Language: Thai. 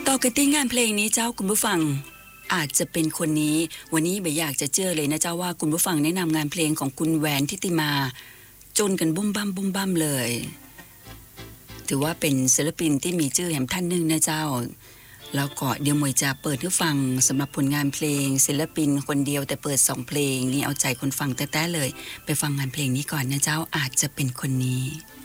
ต่อกันที่งานเพลงนี้เจ้าคุณผู้ฟังอาจจะเป็นคนนี้วันนี้ไม่อยากจะเชื่อเลยนะเจ้าว่าคุณผู้ฟังแนะนำงานเพลงของคุณแหวนทิติมาจนกันบุ้มบั้มเลยถือว่าเป็นศิลปินที่มีชื่อแห่งท่านหนึ่งนะเจ้าแล้วก็เดี๋ยวมวยจะเปิดให้ฟังสำหรับผลงานเพลงศิลปินคนเดียวแต่เปิด2เพลงนี่เอาใจคนฟังแท้ๆเลยไปฟังงานเพลงนี้ก่อนนะเจ้าอาจจะเป็นคนนี้